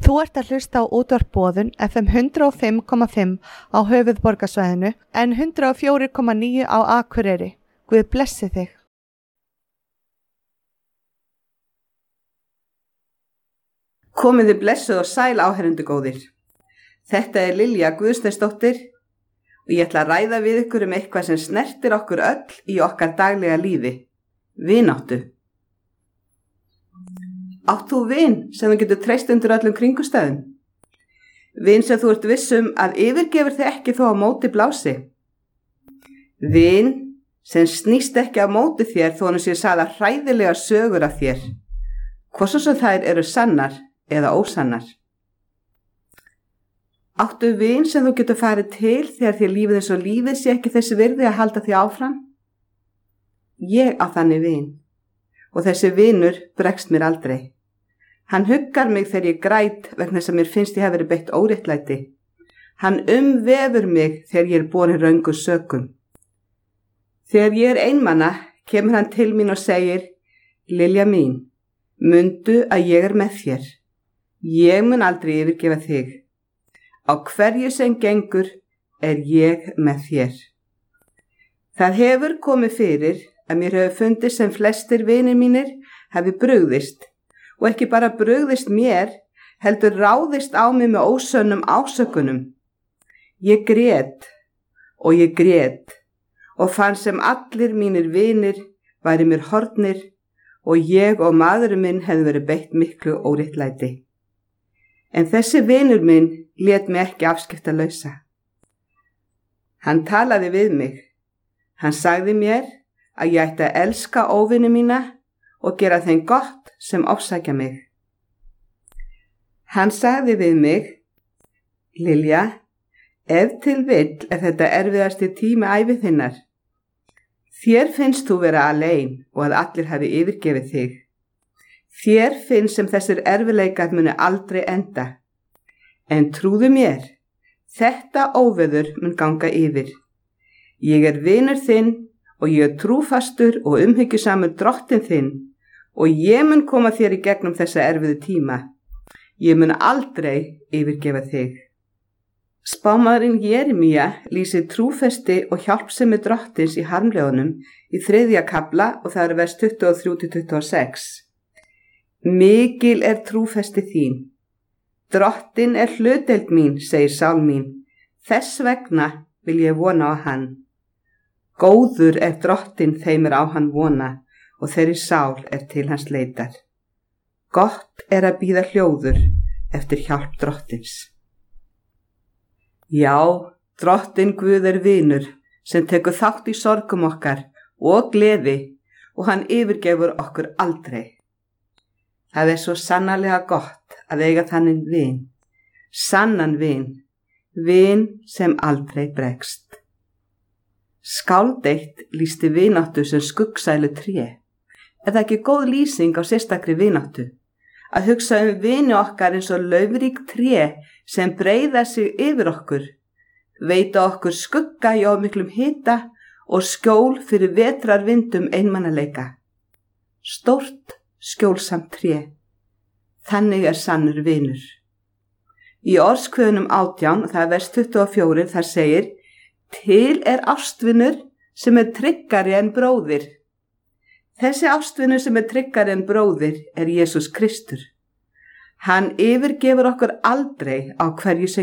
Þú ert að hlusta á útvarp Boðun FM 105,5 á höfuðborgarsvæðinu en 104,9 á Akureyri. Guð blessi þig. Komið þið blessuð og sæl áheyrendur góðir. Þetta er Lilja Guðsteinsdóttir og ég ætla að ræða við ykkur eitthvað sem snertir okkur öll í okkar daglega lífi. Vináttu. Átt þú vin sem þú getur treyst undir öllum kringumstæðum? Vin sem þú ert viss að yfirgefur þig ekki þó á móti blási? Vin sem snýst ekki á móti þér þó hann sé sagðar hræðilegar sögur af þér, hvort sem þær eru sannar eða ósannar. Áttu vin sem þú getur farið til þegar þér lífið eins og lífið sé ekki þessi virði að halda því áfram? Ég á þannig vin og þessi vinur bregst mér aldrei. Hann huggar mig þegar ég græt vegna þess að mér finnst ég hafi verið beitt óréttlæti. Hann umvefur mig þegar ég er borin röngu sökum. Þegar ég er einmana kemur hann til mín og segir: Lilja mín, mundu að ég er með þér. Ég mun aldrei yfirgefa þig. Á hverju sem gengur er ég með þér. Það hefur komið fyrir að mér hefur fundist sem flestir vinir mínir hafi brugðist og ekki bara brugðist mér, heldur ráðist á mig með ósönnum ásökunum. Ég grét og fann sem allir mínir vinir væri mér horfnir og ég og maðurinn minn hefði verið beitt miklu óréttlæti. En þessi vinur minn lét mig ekki afskiptalausa. Hann talaði við mig. Hann sagði mér að ég ætti að elska óvini mína og gera þeim gott sem ofsækja mig. Hann sagði við mig: Lilja, ef til vill er þetta erfiðasti tími ævi þinnar. Þér finnst þú vera alein og að allir hafi yfirgefið þig. Þér finnst sem þessir erfiðleikar muni aldrei enda. En trúðu mér, þetta óveður mun ganga yfir. Ég er vinur þinn og ég er trúfastur og umhyggjusamur drottinn þinn og ég mun koma þér í gegnum þessa erfiðu tíma. Ég mun aldrei yfirgefa þig. Spámaðurinn Jeremía lýsir trúfesti og hjálpsemi drottins í harmlegunum í 3. kafla og það er vers 23-26. Mikil er trúfesti þín. Drottinn er hlutdeild mín, segir sál mín. Þess vegna vil ég vona á hann. Góður er drottinn þeim á hann vona og þeirri sál til hans leitar. Gott er að bíða hljóður eftir hjálp drottins. Já, drottinn Guð er vinur sem tekur þátt í sorgum okkar og gleði og hann yfirgefur okkur aldrei. Það er svo sannarlega gott að eiga þannig vin, sannan vin, vin sem aldrei bregst. Skáld eitt lýsti vináttu sem skuggsælu tré. Er það ekki góð lýsing á sérstakri vináttu? Að hugsa vini okkar eins og laufrík tré sem breiða sig yfir okkur, veita okkur skugga í of miklum hita og skjól fyrir vetrarvindum einmanaleika. Stórt, skjólsamt tré. Þannig er sannur vinur. Í Orðskviðunum 18, það er vers 24, þar segir: Til er ástvinur sem er tryggari en bróðir. Þessi ástvinur sem er tryggari en bróðir er Jesús Kristur. Hann yfirgefur okkur aldrei á hverju sem